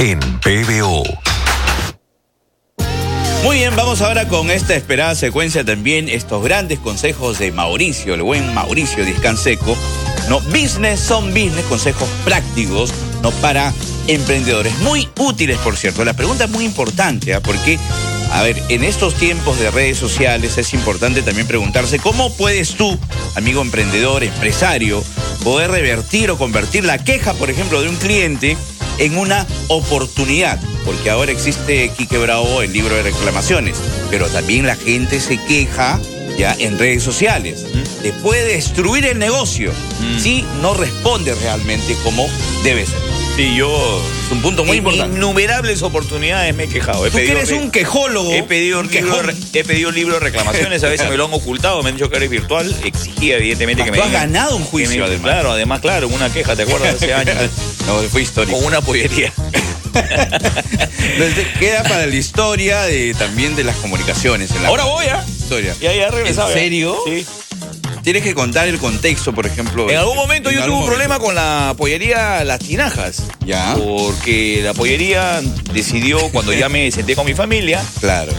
en PBO. Muy bien, vamos ahora con esta esperada secuencia también, estos grandes consejos de Mauricio, el buen Mauricio Díaz Canseco, ¿no? Business son business, consejos prácticos, ¿no? Para emprendedores, muy útiles, por cierto. La pregunta es muy importante, ¿eh? Porque, a ver, en estos tiempos de redes sociales es importante también preguntarse cómo puedes tú, amigo emprendedor, empresario, poder revertir o convertir la queja, por ejemplo, de un cliente en una oportunidad, porque ahora existe Quique Bravo, el libro de reclamaciones, pero también la gente se queja ya en redes sociales. Te puede destruir el negocio si no responde realmente como debe ser. Sí, yo... Es un punto muy importante. Innumerables oportunidades me he quejado. Tú que eres un quejólogo. He pedido libro de reclamaciones, a veces me lo han ocultado, me han dicho que eres virtual. Exigía, evidentemente, que me digan. Tú has ganado un juicio, además. Claro, una queja, ¿te acuerdas? Hace años. No, fue histórico. Con una pollería. Entonces, queda para la historia también de las comunicaciones. Ahora voy, ¿ah? Historia. Ya regresaba. ¿En serio? Sí. Tienes que contar el contexto, por ejemplo. En algún momento yo tuve un problema con la pollería Las Tinajas. Ya. Porque la pollería decidió, cuando ya me senté con mi familia, claro,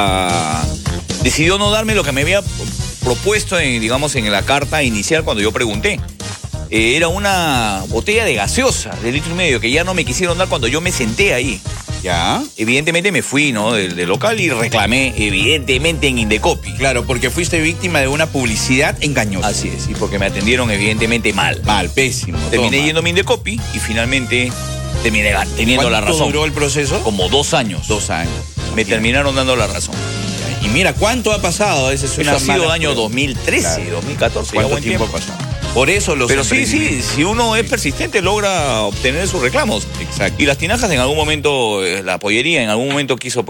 decidió no darme lo que me había propuesto en la carta inicial cuando yo pregunté. Era una botella de gaseosa de 1,5 litros que ya no me quisieron dar cuando yo me senté ahí. Ya. Evidentemente me fui, ¿no?, del local y reclamé, evidentemente, en Indecopi. Claro, porque fuiste víctima de una publicidad engañosa. Así es, y porque me atendieron evidentemente mal. Mal, pésimo. Terminé yéndome a Indecopi y finalmente terminé teniendo la razón. ¿Cuánto duró el proceso? Como 2 años. 2 años. Me terminaron dando la razón. Y mira, ¿cuánto ha pasado? Eso ha sido año 2013, claro. 2014. ¿Cuánto tiempo ha pasado? Por eso Pero sí, si uno es persistente logra obtener sus reclamos. Exacto. Y Las Tinajas en algún momento, la pollería en algún momento quiso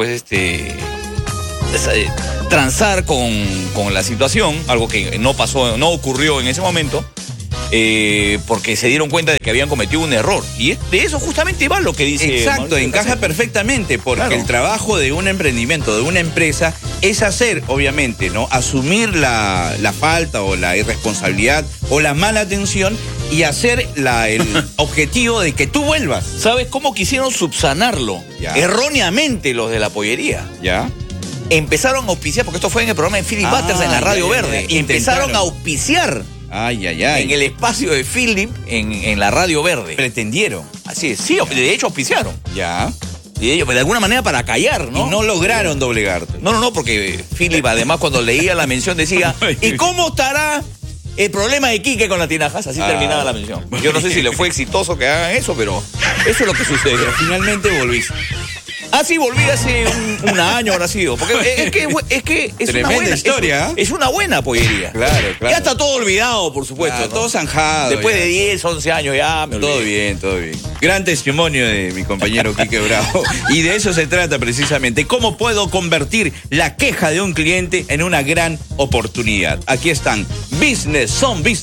transar con la situación, algo que no pasó, no ocurrió en ese momento, porque se dieron cuenta de que habían cometido un error. Y de eso justamente va lo que dice. Exacto, encaja perfectamente, porque claro, el trabajo de un emprendimiento, de una empresa, es hacer, obviamente, ¿no?, asumir la falta o la irresponsabilidad o la mala atención y hacer el objetivo de que tú vuelvas. ¿Sabes cómo quisieron subsanarlo? Ya. Erróneamente los de la pollería. ¿Ya? Empezaron a auspiciar, porque esto fue en el programa de Philip Butters en la Radio Verde. Empezaron a auspiciar. En el espacio de Philip en la Radio Verde. Pretendieron. Así es, sí, de hecho auspiciaron. Ya. De alguna manera para callar, ¿no? Y no lograron doblegarte. No, porque Philip, además, cuando leía la mención decía, ¿y cómo estará el problema de Quique con Las Tinajas? Así terminaba la mención. Yo no sé si le fue exitoso que hagan eso, pero eso es lo que sucede. Pero finalmente volviste. Sí, volví hace un año, habrá sido. Porque es que es tremenda una buena historia. Es una buena pollería. Claro. Ya está todo olvidado, por supuesto. Claro, ¿no? todo zanjado. Después de 10, 11 años ya me olvidé. Todo bien. Gran testimonio de mi compañero Quique Bravo. Y de eso se trata precisamente. ¿Cómo puedo convertir la queja de un cliente en una gran oportunidad? Aquí están. Business son business.